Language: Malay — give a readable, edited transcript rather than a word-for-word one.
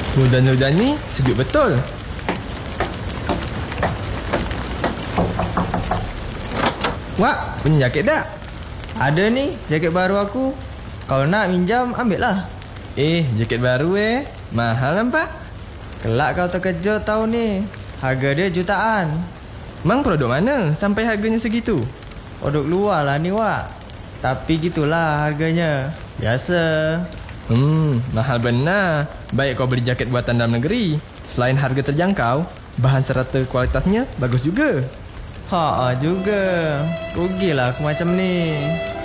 Hujan-hujan ni sejuk betul. Wak, punya jaket tak? Ada ni, jaket baru aku. Kalau nak minjam, ambil lah. Jaket baru mahal nampak. Kelak kau terkejut tahu ni. Harga dia jutaan. Mang produk mana sampai harganya segitu? Produk luar lah ni, Wak. Tapi gitulah harganya. Biasa. Mahal benar. Baik kau beli jaket buatan dalam negeri. Selain harga terjangkau, bahan serata kualitasnya bagus juga. Ha juga. Rugilah aku macam ni.